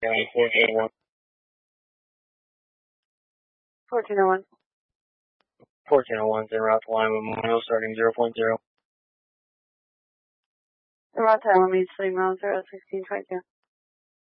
1401. 1401. 1401's en route to Lima Memorial starting 0.0. En route to Lima, 3 miles, 01622.